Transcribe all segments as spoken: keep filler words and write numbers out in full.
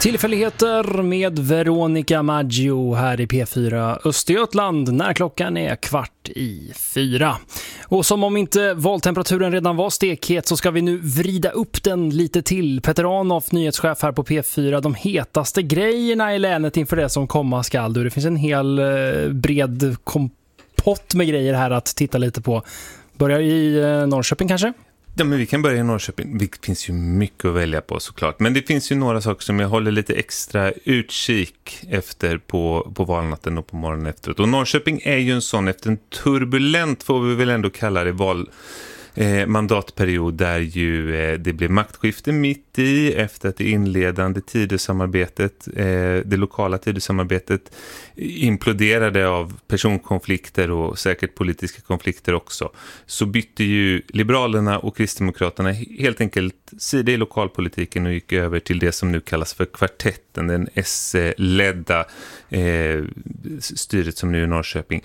Tillfälligheter med Veronica Maggio här i P fyra Östergötland när klockan är kvart i fyra. Och som om inte valtemperaturen redan var stekhet så ska vi nu vrida upp den lite till. Petter Arnoff, nyhetschef här på P fyra, de hetaste grejerna i länet inför det som komma skall. Det finns en hel bred kompott med grejer här att titta lite på. Börjar i Norrköping kanske? Ja, men vi kan börja i Norrköping. Det finns ju mycket att välja på såklart. Men det finns ju några saker som jag håller lite extra utkik efter på, på valnatten och på morgonen efteråt. Och Norrköping är ju en sån, efter en turbulent, får vi väl ändå kalla det, val... Eh, mandatperiod där ju eh, det blev maktskifte mitt i efter att det inledande Tidösamarbetet, eh, det lokala Tidösamarbetet imploderade av personkonflikter och säkert politiska konflikter också, så bytte ju Liberalerna och Kristdemokraterna helt enkelt sida i lokalpolitiken och gick över till det som nu kallas för kvartetten, den S-ledda eh, styret som nu är i Norrköping.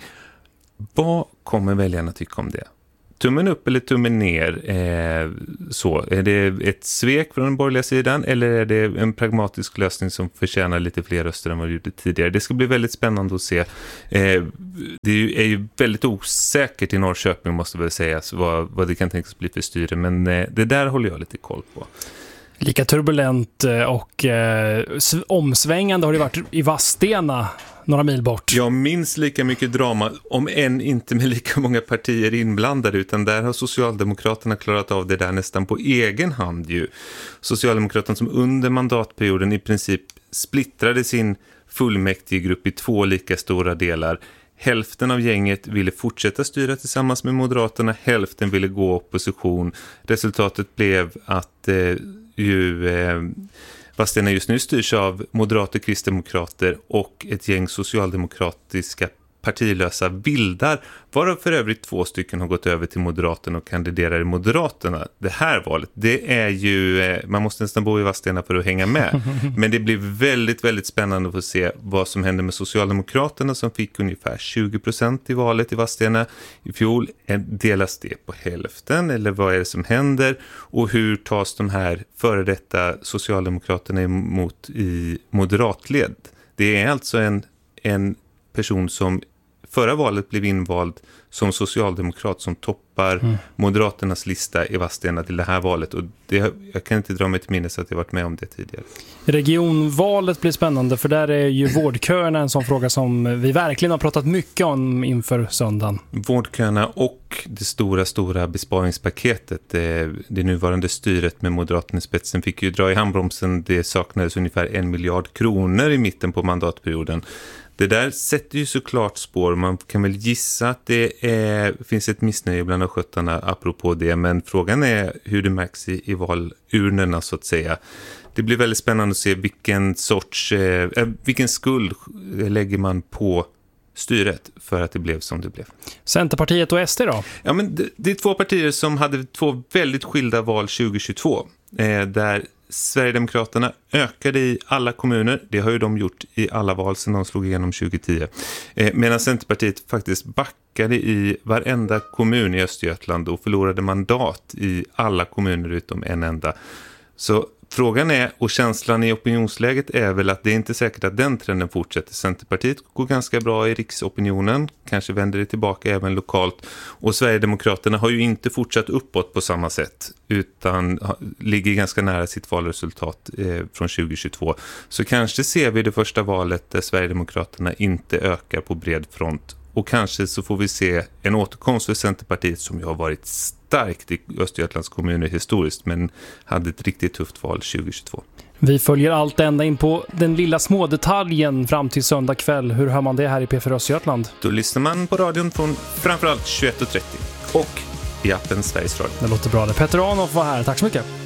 Vad kommer väljarna tycka om det? Tummen upp eller tummen ner? Eh, så. Är det ett svek från den borgerliga sidan eller är det en pragmatisk lösning som förtjänar lite fler röster än vad det gjorde tidigare? Det ska bli väldigt spännande att se. Eh, det är ju, är ju väldigt osäkert i Norrköping, måste väl sägas, vad, vad det kan tänkas bli för styre. Men eh, det där håller jag lite koll på. Lika turbulent och eh, omsvängande har det varit i Vadstena, några mil bort. Jag minns lika mycket drama, om än inte med lika många partier inblandade, utan där har Socialdemokraterna klarat av det där nästan på egen hand ju. Socialdemokraterna som under mandatperioden i princip splittrade sin fullmäktigegrupp i två lika stora delar. Hälften av gänget ville fortsätta styra tillsammans med Moderaterna, hälften ville gå opposition. Resultatet blev att eh, ju... Eh, Vadstena just nu styrs av moderater, kristdemokrater och ett gäng socialdemokratiska partilösa vildar, varav för övrigt två stycken har gått över till Moderaterna och kandiderar i Moderaterna. Det här valet, det är ju, man måste nästan bo i Vadstena för att hänga med. Men det blir väldigt, väldigt spännande att få se vad som händer med Socialdemokraterna som fick ungefär tjugo procent i valet i Vadstena i fjol. Delas det på hälften eller vad är det som händer? Och hur tas de här före detta Socialdemokraterna emot i moderatled? Det är alltså en, en person som förra valet blev invald som socialdemokrat som toppar mm. Moderaternas lista i Vadstena till det här valet. Och det, jag kan inte dra mig till minnes att jag varit med om det tidigare. Regionvalet blir spännande för där är ju vårdköerna en sån fråga som vi verkligen har pratat mycket om inför söndagen. Vårdköerna och det stora, stora besparingspaketet. Det, det nuvarande styret med Moderaterna i spetsen fick ju dra i handbromsen. Det saknades ungefär en miljard kronor i mitten på mandatperioden. Det där sätter ju såklart spår. Man kan väl gissa att det är, finns ett missnöje bland sköttarna apropå det. Men frågan är hur det märks i, i valurnorna så att säga. Det blir väldigt spännande att se vilken sorts, eh, vilken skuld lägger man på styret för att det blev som det blev. Centerpartiet och S D då? Ja, men det, det är två partier som hade två väldigt skilda val tjugohundratjugotvå. Eh, där Sverigedemokraterna ökade i alla kommuner. Det har ju de gjort i alla val sedan de slog igenom tjugohundratio. Eh, medan Centerpartiet faktiskt backade i varenda kommun i Östergötland och förlorade mandat i alla kommuner utom en enda. Så frågan är, och känslan i opinionsläget är väl att det är inte säkert att den trenden fortsätter. Centerpartiet går ganska bra i riksopinionen, kanske vänder det tillbaka även lokalt. Och Sverigedemokraterna har ju inte fortsatt uppåt på samma sätt utan ligger ganska nära sitt valresultat eh, från tjugohundratjugotvå. Så kanske ser vi det första valet där Sverigedemokraterna inte ökar på bred front. Och kanske så får vi se en återkomst för Centerpartiet som ju har varit starkt i Östergötlands kommuner historiskt men hade ett riktigt tufft val tjugohundratjugotvå. Vi följer allt ända in på den lilla små detaljen fram till söndag kväll. Hur hör man det här i P fyra Östergötland? Då lyssnar man på radion från framförallt tjugoett och trettio och i appen Sveriges Radio. Det låter bra. Petter Arnoff var här. Tack så mycket.